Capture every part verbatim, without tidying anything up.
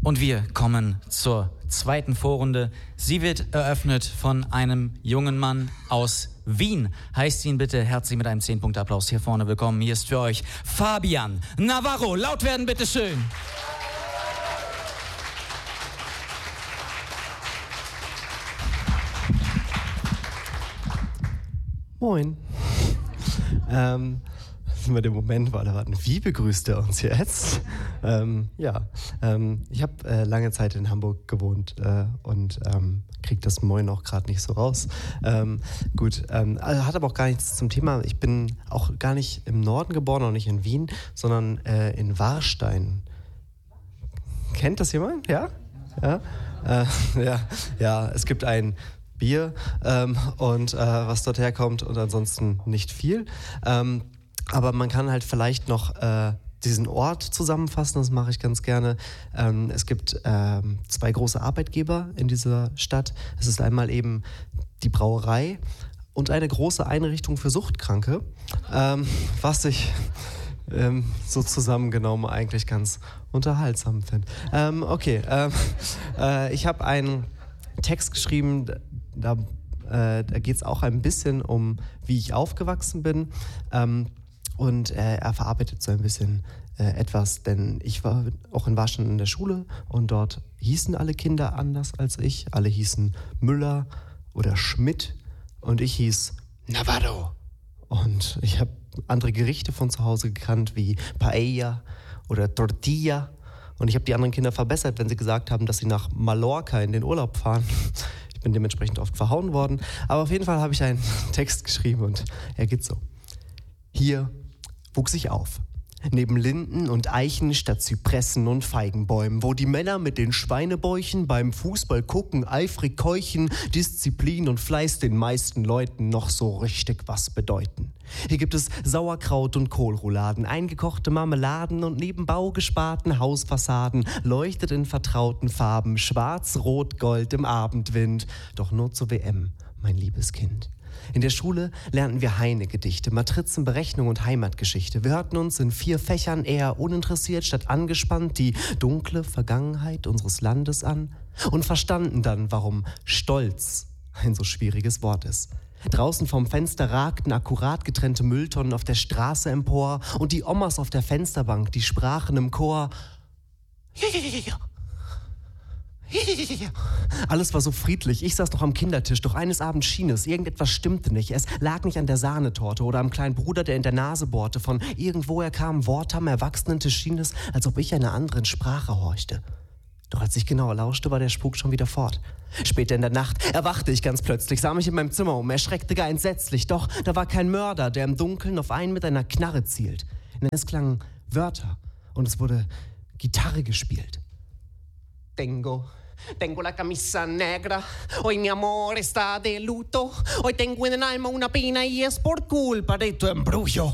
Und wir kommen zur zweiten Vorrunde. Sie wird eröffnet von einem jungen Mann aus Wien. Heißt ihn bitte herzlich mit einem zehn-Punkte-Applaus hier vorne willkommen. Hier ist für euch Fabian Navarro. Laut werden, bitteschön. Moin. Ähm, sind wir dem Moment, weil erwarten, wie begrüßt er uns jetzt? Ähm, ja, ähm, ich habe äh, lange Zeit in Hamburg gewohnt äh, und ähm, kriege das Moin auch gerade nicht so raus. Ähm, gut, ähm, hat aber auch gar nichts zum Thema. Ich bin auch gar nicht im Norden geboren, auch nicht in Wien, sondern äh, in Warstein. Kennt das jemand? Ja? Ja, äh, ja, ja, es gibt ein Bier ähm, und äh, was dort herkommt und ansonsten nicht viel. Ähm, aber man kann halt vielleicht noch äh, diesen Ort zusammenfassen, das mache ich ganz gerne. Ähm, es gibt ähm, zwei große Arbeitgeber in dieser Stadt. Es ist einmal eben die Brauerei und eine große Einrichtung für Suchtkranke, ähm, was ich ähm, so zusammengenommen eigentlich ganz unterhaltsam finde. Ähm, okay, ähm, äh, ich habe einen Text geschrieben, da, äh, da geht es auch ein bisschen um, wie ich aufgewachsen bin. Ähm, und äh, er verarbeitet so ein bisschen äh, etwas, denn ich war auch in Warstein in der Schule und dort hießen alle Kinder anders als ich. Alle hießen Müller oder Schmidt und ich hieß Navarro. Und ich habe andere Gerichte von zu Hause gekannt, wie Paella oder Tortilla. Und ich habe die anderen Kinder verbessert, wenn sie gesagt haben, dass sie nach Mallorca in den Urlaub fahren. Ich bin dementsprechend oft verhauen worden. Aber auf jeden Fall habe ich einen Text geschrieben und er geht so. Hier wuchs ich auf. Neben Linden und Eichen statt Zypressen und Feigenbäumen, wo die Männer mit den Schweinebäuchen beim Fußball gucken, eifrig keuchen, Disziplin und Fleiß den meisten Leuten noch so richtig was bedeuten. Hier gibt es Sauerkraut und Kohlrouladen, eingekochte Marmeladen und neben Bau gesparten Hausfassaden leuchtet in vertrauten Farben schwarz, rot, gold im Abendwind. Doch nur zur W M, mein liebes Kind. In der Schule lernten wir Heine-Gedichte, Matrizen, Berechnung und Heimatgeschichte. Wir hörten uns in vier Fächern eher uninteressiert statt angespannt die dunkle Vergangenheit unseres Landes an und verstanden dann, warum Stolz ein so schwieriges Wort ist. Draußen vom Fenster ragten akkurat getrennte Mülltonnen auf der Straße empor und die Omas auf der Fensterbank, die sprachen im Chor. Alles war so friedlich, ich saß noch am Kindertisch, doch eines Abends schien es, irgendetwas stimmte nicht. Es lag nicht an der Sahnetorte oder am kleinen Bruder, der in der Nase bohrte. Von irgendwoher kamen Worte am Erwachsenentisch, schien es, als ob ich einer anderen Sprache horchte. Doch als ich genauer lauschte, war der Spuk schon wieder fort. Später in der Nacht erwachte ich ganz plötzlich, sah mich in meinem Zimmer um, erschreckte gar entsetzlich. Doch da war kein Mörder, der im Dunkeln auf einen mit einer Knarre zielt. Denn es klangen Wörter und es wurde Gitarre gespielt. Tengo, tengo la camisa negra, hoy mi amor está de luto, hoy tengo en el alma una pena y es por culpa de tu embrujo.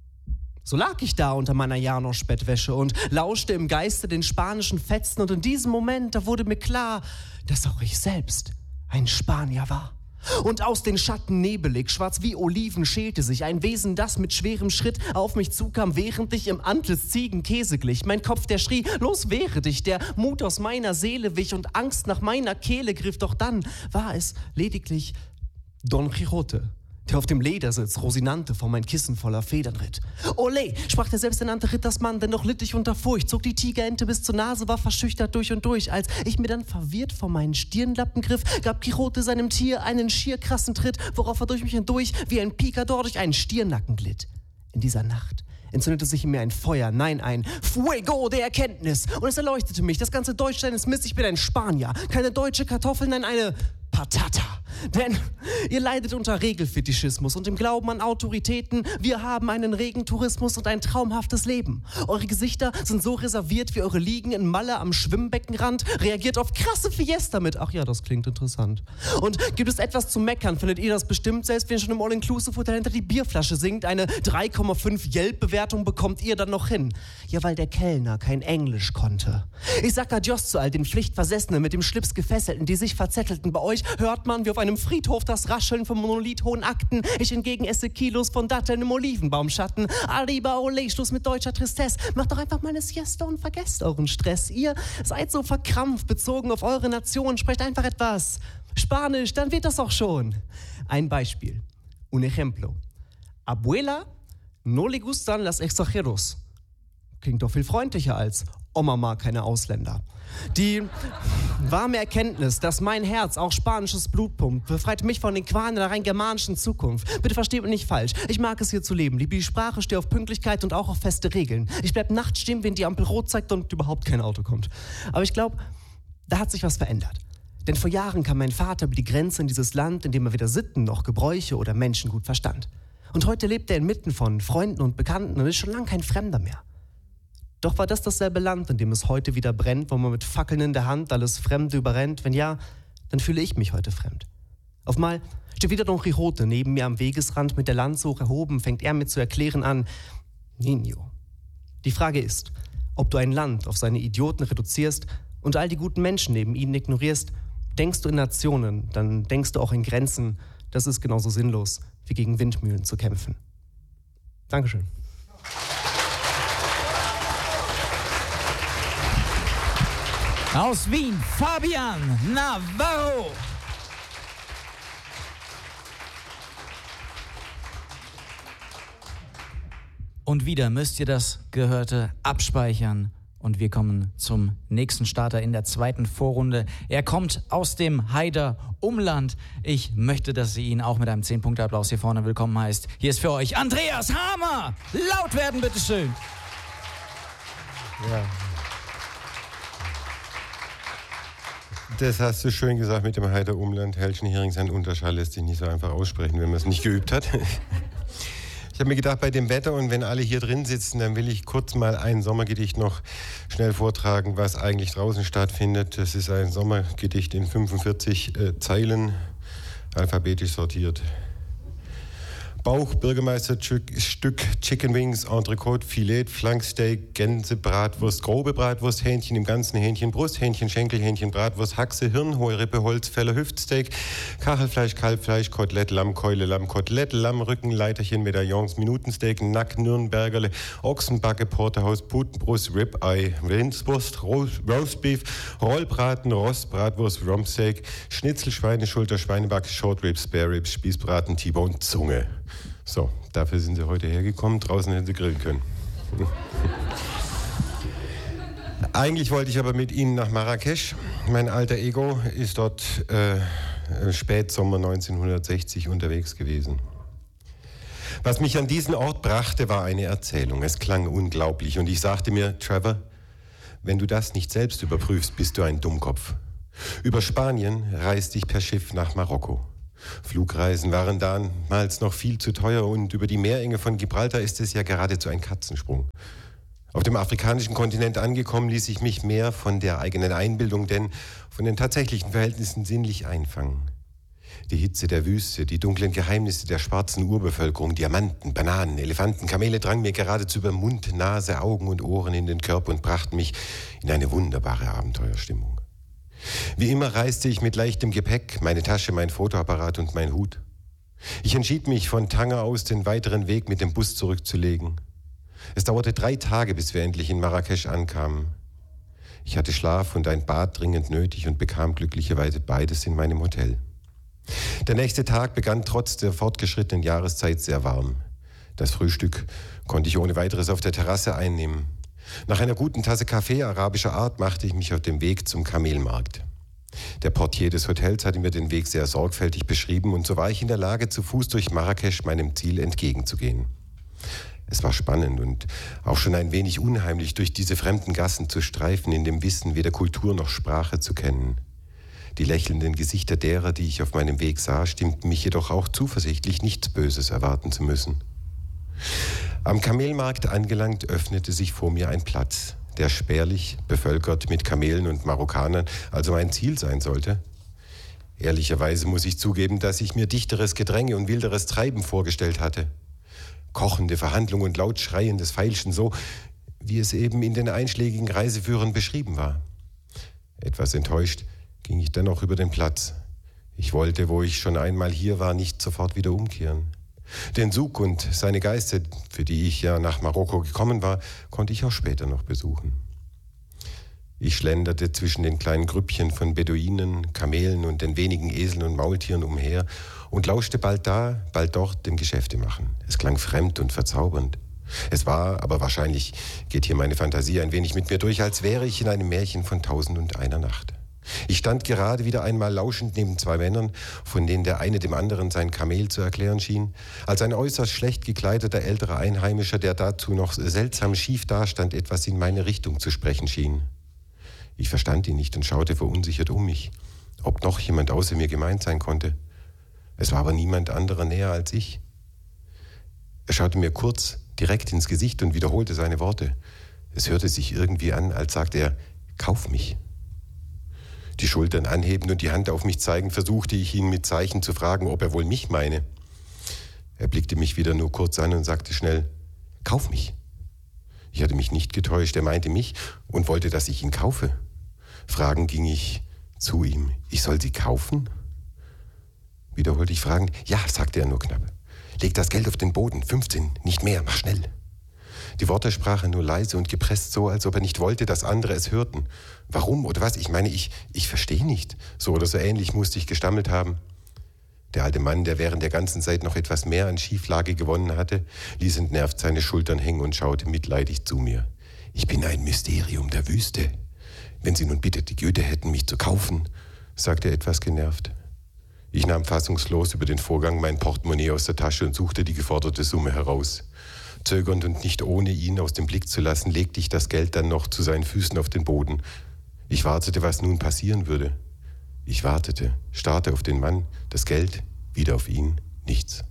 So lag ich da unter meiner Janosch-Bettwäsche und lauschte im Geiste den spanischen Fetzen und in diesem Moment, da wurde mir klar, dass auch ich selbst ein Spanier war. Und aus den Schatten nebelig, schwarz wie Oliven, schälte sich ein Wesen, das mit schwerem Schritt auf mich zukam, während ich im Antlitz Ziegenkäse glich. Mein Kopf, der schrie, los wehre dich, der Mut aus meiner Seele wich und Angst nach meiner Kehle griff. Doch dann war es lediglich Don Quixote, der auf dem Ledersitz Rosinante vor mein Kissen voller Federn ritt. Ole, sprach der selbsternannte Rittersmann, denn doch litt ich unter Furcht, zog die Tigerente bis zur Nase, war verschüchtert durch und durch. Als ich mir dann verwirrt vor meinen Stirnlappen griff, gab Quixote seinem Tier einen schier krassen Tritt, worauf er durch mich hindurch wie ein Picador durch einen Stirnacken glitt. In dieser Nacht entzündete sich in mir ein Feuer, nein, ein Fuego der Erkenntnis. Und es erleuchtete mich, das ganze Deutschland ist Mist, ich bin ein Spanier. Keine deutsche Kartoffel, nein, eine Patata. Denn ihr leidet unter Regelfetischismus und dem Glauben an Autoritäten. Wir haben einen regen Tourismus und ein traumhaftes Leben. Eure Gesichter sind so reserviert wie eure Liegen in Malle am Schwimmbeckenrand. Reagiert auf krasse Fiesta mit. Ach ja, das klingt interessant. Und gibt es etwas zu meckern, findet ihr das bestimmt, selbst wenn ihr schon im All-Inclusive-Hotel hinter die Bierflasche singt. Eine drei Komma fünf Yelp-Bewertung bekommt ihr dann noch hin. Ja, weil der Kellner kein Englisch konnte. Ich sag Adios zu all den Pflichtversessenen mit dem Schlips gefesselten, die sich verzettelten. Bei euch hört man, wie auf einem meinem Friedhof das Rascheln von monolithohen Akten. Ich hingegen esse Kilos von Datteln im Olivenbaumschatten. Arriba, ole, Schluss mit deutscher Tristesse. Macht doch einfach mal eine Siesta und vergesst euren Stress. Ihr seid so verkrampft, bezogen auf eure Nation. Sprecht einfach etwas Spanisch, dann wird das auch schon. Ein Beispiel. Un ejemplo. Abuela no le gustan las extranjeros. Klingt doch viel freundlicher als Oma mag keine Ausländer. Die warme Erkenntnis, dass mein Herz auch spanisches Blut pumpt, befreit mich von den Qualen der rein germanischen Zukunft. Bitte versteht mich nicht falsch. Ich mag es hier zu leben. Liebe die Sprache, stehe auf Pünktlichkeit und auch auf feste Regeln. Ich bleib nachts stehen, wenn die Ampel rot zeigt und überhaupt kein Auto kommt. Aber ich glaube, da hat sich was verändert. Denn vor Jahren kam mein Vater über die Grenze in dieses Land, in dem er weder Sitten noch Gebräuche oder Menschen gut verstand. Und heute lebt er inmitten von Freunden und Bekannten und ist schon lange kein Fremder mehr. Doch war das dasselbe Land, in dem es heute wieder brennt, wo man mit Fackeln in der Hand alles Fremde überrennt? Wenn ja, dann fühle ich mich heute fremd. Auf mal steht wieder Don Quixote neben mir am Wegesrand mit der Lanze hoch erhoben, fängt er mir zu erklären an, Niño. Die Frage ist, ob du ein Land auf seine Idioten reduzierst und all die guten Menschen neben ihnen ignorierst. Denkst du in Nationen, dann denkst du auch in Grenzen. Das ist genauso sinnlos, wie gegen Windmühlen zu kämpfen. Dankeschön. Aus Wien, Fabian Navarro. Und wieder müsst ihr das Gehörte abspeichern. Und wir kommen zum nächsten Starter in der zweiten Vorrunde. Er kommt aus dem Haider Umland. Ich möchte, dass ihr ihn auch mit einem zehn-Punkte-Applaus hier vorne willkommen heißt. Hier ist für euch Andreas Hamer. Laut werden, bitteschön. Ja. Das hast du schön gesagt mit dem Haider Umland. Helschen-Hering, sein Unterschall lässt sich nicht so einfach aussprechen, wenn man es nicht geübt hat. Ich habe mir gedacht, bei dem Wetter und wenn alle hier drin sitzen, dann will ich kurz mal ein Sommergedicht noch schnell vortragen, was eigentlich draußen stattfindet. Das ist ein Sommergedicht in fünfundvierzig äh, Zeilen, alphabetisch sortiert. Bauch, Bürgermeisterstück, Chicken Wings, Entrecote, Filet, Flanksteak, Gänse, Bratwurst, grobe Bratwurst, Hähnchen im Ganzen, Hähnchen, Brust, Hähnchen, Schenkel, Hähnchen, Bratwurst, Haxe, Hirn, hohe Rippe, Holzfäller, Hüftsteak, Kachelfleisch, Kalbfleisch, Kotelett, Lammkeule, Lammkotelett, Lammrücken, Leiterchen, Medaillons, Minutensteak, Nack, Nürnbergerle, Ochsenbacke, Porterhaus, Putenbrust, Ribeye, Rindswurst, Roastbeef, Rollbraten, Rostbratwurst, Rumpsteak, Schnitzel, Schweineschulter, Schweinebacke, Short Ribs, Spare Ribs, Spießbraten, T-Bone, Zunge. So, dafür sind sie heute hergekommen. Draußen hätten sie grillen können. Eigentlich wollte ich aber mit Ihnen nach Marrakesch. Mein alter Ego ist dort äh, Spätsommer neunzehnhundertsechzig unterwegs gewesen. Was mich an diesen Ort brachte, war eine Erzählung. Es klang unglaublich und ich sagte mir, Trevor, wenn du das nicht selbst überprüfst, bist du ein Dummkopf. Über Spanien reiste ich per Schiff nach Marokko. Flugreisen waren damals noch viel zu teuer und über die Meerenge von Gibraltar ist es ja geradezu ein Katzensprung. Auf dem afrikanischen Kontinent angekommen, ließ ich mich mehr von der eigenen Einbildung, denn von den tatsächlichen Verhältnissen sinnlich einfangen. Die Hitze der Wüste, die dunklen Geheimnisse der schwarzen Urbevölkerung, Diamanten, Bananen, Elefanten, Kamele drangen mir geradezu über Mund, Nase, Augen und Ohren in den Körper und brachten mich in eine wunderbare Abenteuerstimmung. Wie immer reiste ich mit leichtem Gepäck, meine Tasche, mein Fotoapparat und mein Hut. Ich entschied mich, von Tanger aus den weiteren Weg mit dem Bus zurückzulegen. Es dauerte drei Tage, bis wir endlich in Marrakesch ankamen. Ich hatte Schlaf und ein Bad dringend nötig und bekam glücklicherweise beides in meinem Hotel. Der nächste Tag begann trotz der fortgeschrittenen Jahreszeit sehr warm. Das Frühstück konnte ich ohne weiteres auf der Terrasse einnehmen. Nach einer guten Tasse Kaffee arabischer Art machte ich mich auf den Weg zum Kamelmarkt. Der Portier des Hotels hatte mir den Weg sehr sorgfältig beschrieben und so war ich in der Lage, zu Fuß durch Marrakesch meinem Ziel entgegenzugehen. Es war spannend und auch schon ein wenig unheimlich, durch diese fremden Gassen zu streifen, in dem Wissen, weder Kultur noch Sprache zu kennen. Die lächelnden Gesichter derer, die ich auf meinem Weg sah, stimmten mich jedoch auch zuversichtlich, nichts Böses erwarten zu müssen. Am Kamelmarkt angelangt, öffnete sich vor mir ein Platz, der spärlich bevölkert mit Kamelen und Marokkanern, also mein Ziel sein sollte. Ehrlicherweise muss ich zugeben, dass ich mir dichteres Gedränge und wilderes Treiben vorgestellt hatte. Kochende Verhandlungen und laut schreiendes Feilschen, so wie es eben in den einschlägigen Reiseführern beschrieben war. Etwas enttäuscht ging ich dennoch über den Platz. Ich wollte, wo ich schon einmal hier war, nicht sofort wieder umkehren. Den Souk und seine Geister, für die ich ja nach Marokko gekommen war, konnte ich auch später noch besuchen. Ich schlenderte zwischen den kleinen Grüppchen von Beduinen, Kamelen und den wenigen Eseln und Maultieren umher und lauschte bald da, bald dort dem Geschäftemachen. Es klang fremd und verzaubernd. Es war, aber wahrscheinlich geht hier meine Fantasie ein wenig mit mir durch, als wäre ich in einem Märchen von Tausend und einer Nacht. Ich stand gerade wieder einmal lauschend neben zwei Männern, von denen der eine dem anderen sein Kamel zu erklären schien, als ein äußerst schlecht gekleideter älterer Einheimischer, der dazu noch seltsam schief dastand, etwas in meine Richtung zu sprechen schien. Ich verstand ihn nicht und schaute verunsichert um mich, ob noch jemand außer mir gemeint sein konnte. Es war aber niemand anderer näher als ich. Er schaute mir kurz direkt ins Gesicht und wiederholte seine Worte. Es hörte sich irgendwie an, als sagte er, kauf mich. Die Schultern anhebend und die Hand auf mich zeigend, versuchte ich ihn mit Zeichen zu fragen, ob er wohl mich meine. Er blickte mich wieder nur kurz an und sagte schnell, kauf mich. Ich hatte mich nicht getäuscht, er meinte mich und wollte, dass ich ihn kaufe. Fragend ging ich zu ihm, ich soll sie kaufen? Wiederholte ich fragend, ja, sagte er nur knapp. Leg das Geld auf den Boden, fünfzehn, nicht mehr, mach schnell. Die Worte sprach er nur leise und gepresst, so als ob er nicht wollte, dass andere es hörten. Warum oder was? Ich meine, ich, ich verstehe nicht. So oder so ähnlich musste ich gestammelt haben. Der alte Mann, der während der ganzen Zeit noch etwas mehr an Schieflage gewonnen hatte, ließ entnervt seine Schultern hängen und schaute mitleidig zu mir. Ich bin ein Mysterium der Wüste. Wenn Sie nun bitte die Güte hätten, mich zu kaufen, sagte er etwas genervt. Ich nahm fassungslos über den Vorgang mein Portemonnaie aus der Tasche und suchte die geforderte Summe heraus. Zögernd und nicht ohne ihn aus dem Blick zu lassen, legte ich das Geld dann noch zu seinen Füßen auf den Boden. Ich wartete, was nun passieren würde. Ich wartete, starrte auf den Mann, das Geld, wieder auf ihn, nichts.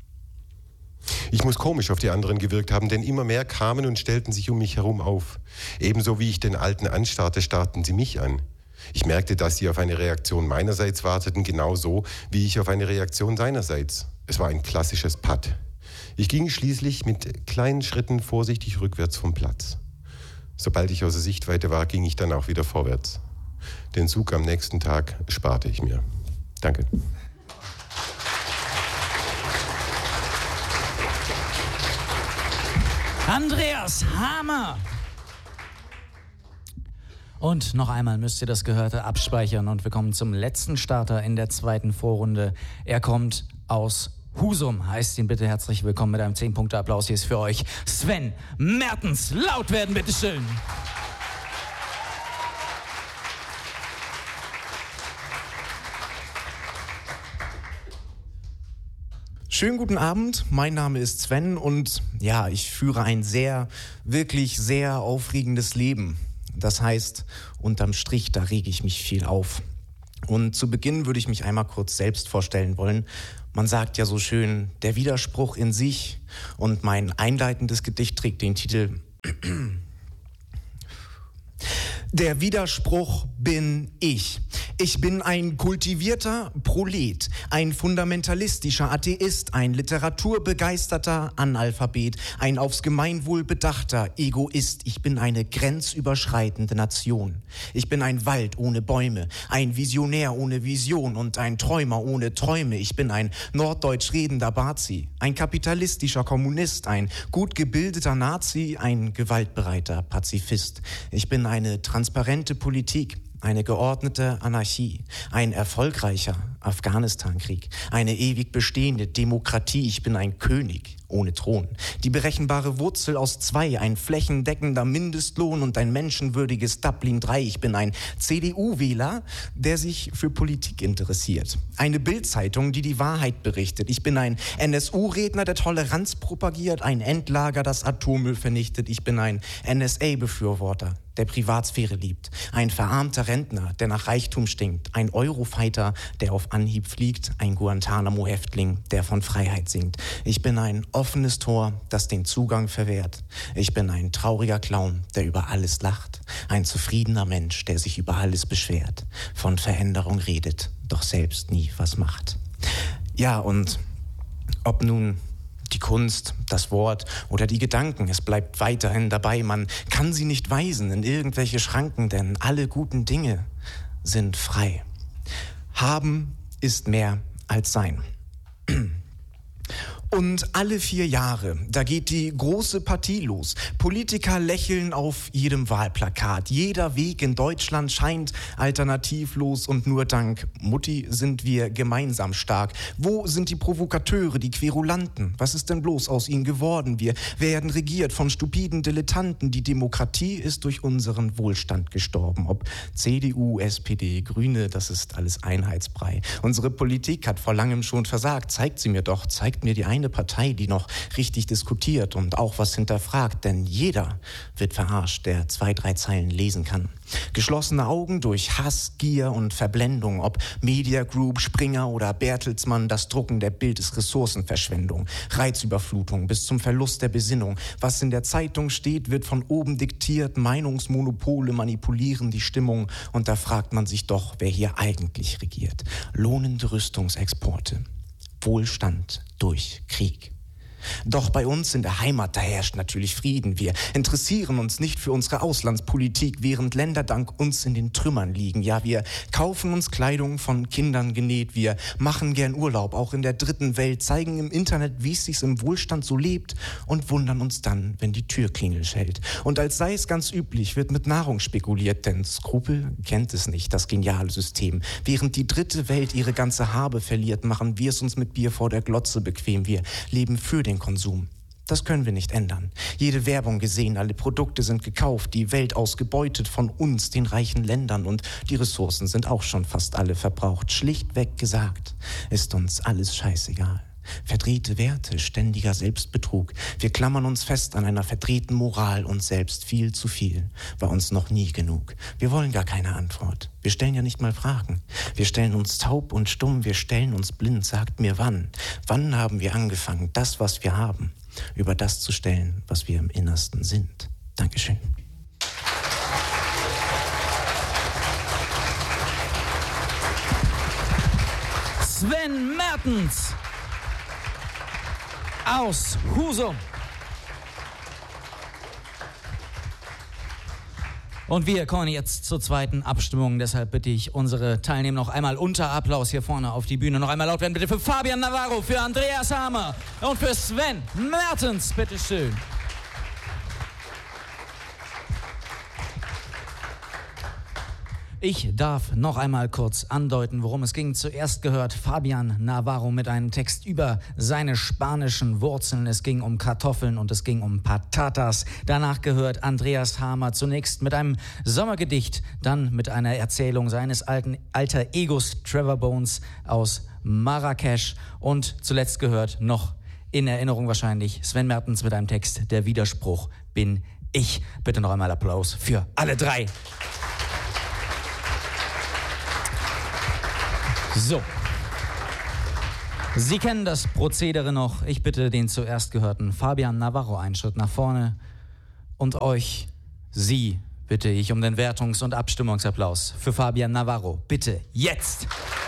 Ich muss komisch auf die anderen gewirkt haben, denn immer mehr kamen und stellten sich um mich herum auf. Ebenso wie ich den Alten anstarrte, starrten sie mich an. Ich merkte, dass sie auf eine Reaktion meinerseits warteten, genauso wie ich auf eine Reaktion seinerseits. Es war ein klassisches Patt. Ich ging schließlich mit kleinen Schritten vorsichtig rückwärts vom Platz. Sobald ich außer Sichtweite war, ging ich dann auch wieder vorwärts. Den Zug am nächsten Tag sparte ich mir. Danke. Andreas Hammer! Und noch einmal müsst ihr das Gehörte abspeichern und wir kommen zum letzten Starter in der zweiten Vorrunde. Er kommt aus Husum, heißt ihn bitte herzlich willkommen mit einem zehn-Punkte-Applaus. Hier ist für euch Sven Mertens. Laut werden, bitteschön. Schönen guten Abend, mein Name ist Sven und ja, ich führe ein sehr, wirklich sehr aufregendes Leben. Das heißt, unterm Strich, da rege ich mich viel auf. Und zu Beginn würde ich mich einmal kurz selbst vorstellen wollen. Man sagt ja so schön, der Widerspruch in sich, und mein einleitendes Gedicht trägt den Titel Der Widerspruch bin ich. Ich bin ein kultivierter Prolet, ein fundamentalistischer Atheist, ein literaturbegeisterter Analphabet, ein aufs Gemeinwohl bedachter Egoist. Ich bin eine grenzüberschreitende Nation. Ich bin ein Wald ohne Bäume, ein Visionär ohne Vision und ein Träumer ohne Träume. Ich bin ein norddeutsch redender Bazi, ein kapitalistischer Kommunist, ein gut gebildeter Nazi, ein gewaltbereiter Pazifist. Ich bin eine transparente Politik, eine geordnete Anarchie, ein erfolgreicher Afghanistan-Krieg, eine ewig bestehende Demokratie. Ich bin ein König ohne Thron, die berechenbare Wurzel aus zwei, ein flächendeckender Mindestlohn und ein menschenwürdiges Dublin drei. Ich bin ein C D U-Wähler, der sich für Politik interessiert. Eine Bild-Zeitung, die die Wahrheit berichtet. Ich bin ein N S U-Redner, der Toleranz propagiert, ein Endlager, das Atommüll vernichtet. Ich bin ein N S A-Befürworter, der Privatsphäre liebt. Ein verarmter Rentner, der nach Reichtum stinkt. Ein Eurofighter, der auf Anhieb fliegt. Ein Guantanamo-Häftling, der von Freiheit singt. Ich bin ein offenes Tor, das den Zugang verwehrt. Ich bin ein trauriger Clown, der über alles lacht. Ein zufriedener Mensch, der sich über alles beschwert. Von Veränderung redet, doch selbst nie was macht. Ja, und ob nun die Kunst, das Wort oder die Gedanken, es bleibt weiterhin dabei. Man kann sie nicht weisen in irgendwelche Schranken, denn alle guten Dinge sind frei. Haben ist mehr als sein. Und alle vier Jahre, da geht die große Partie los. Politiker lächeln auf jedem Wahlplakat. Jeder Weg in Deutschland scheint alternativlos und nur dank Mutti sind wir gemeinsam stark. Wo sind die Provokateure, die Querulanten? Was ist denn bloß aus ihnen geworden? Wir werden regiert von stupiden Dilettanten. Die Demokratie ist durch unseren Wohlstand gestorben. Ob C D U, S P D, Grüne, das ist alles Einheitsbrei. Unsere Politik hat vor langem schon versagt. Zeigt sie mir doch, zeigt mir die eine Partei, die noch richtig diskutiert und auch was hinterfragt, denn jeder wird verarscht, der zwei, drei Zeilen lesen kann. Geschlossene Augen durch Hass, Gier und Verblendung, ob Media Group, Springer oder Bertelsmann, das Drucken der Bild ist Ressourcenverschwendung, Reizüberflutung bis zum Verlust der Besinnung. Was in der Zeitung steht, wird von oben diktiert, Meinungsmonopole manipulieren die Stimmung und da fragt man sich doch, wer hier eigentlich regiert. Lohnende Rüstungsexporte. Wohlstand durch Krieg. Doch bei uns in der Heimat, da herrscht natürlich Frieden. Wir interessieren uns nicht für unsere Auslandspolitik, während Länder dank uns in den Trümmern liegen. Ja, wir kaufen uns Kleidung von Kindern genäht. Wir machen gern Urlaub, auch in der dritten Welt, zeigen im Internet, wie es sich im Wohlstand so lebt und wundern uns dann, wenn die Türklingel schellt. Und als sei es ganz üblich, wird mit Nahrung spekuliert, denn Skrupel kennt es nicht, das geniale System. Während die dritte Welt ihre ganze Habe verliert, machen wir es uns mit Bier vor der Glotze bequem. Wir leben für den Konsum. Das können wir nicht ändern. Jede Werbung gesehen, alle Produkte sind gekauft, die Welt ausgebeutet von uns, den reichen Ländern und die Ressourcen sind auch schon fast alle verbraucht. Schlichtweg gesagt, ist uns alles scheißegal. Verdrehte Werte, ständiger Selbstbetrug. Wir klammern uns fest an einer verdrehten Moral, uns selbst viel zu viel. War uns noch nie genug. Wir wollen gar keine Antwort. Wir stellen ja nicht mal Fragen. Wir stellen uns taub und stumm, wir stellen uns blind. Sagt mir wann. Wann haben wir angefangen, das, was wir haben, über das zu stellen, was wir im Innersten sind? Dankeschön. Sven Mertens aus Husum. Und wir kommen jetzt zur zweiten Abstimmung. Deshalb bitte ich unsere Teilnehmer noch einmal unter Applaus hier vorne auf die Bühne. Noch einmal laut werden bitte für Fabian Navarro, für Andreas Hamer und für Sven Mertens. Bitteschön. Ich darf noch einmal kurz andeuten, worum es ging. Zuerst gehört Fabian Navarro mit einem Text über seine spanischen Wurzeln. Es ging um Kartoffeln und es ging um Patatas. Danach gehört Andreas Hamer zunächst mit einem Sommergedicht, dann mit einer Erzählung seines alten alter Egos Trevor Bones aus Marrakesch und zuletzt gehört noch in Erinnerung wahrscheinlich Sven Mertens mit einem Text, der Widerspruch bin ich. Bitte noch einmal Applaus für alle drei. So, Sie kennen das Prozedere noch. Ich bitte den zuerst gehörten Fabian Navarro einen Schritt nach vorne und euch, Sie, bitte ich um den Wertungs- und Abstimmungsapplaus für Fabian Navarro. Bitte, jetzt!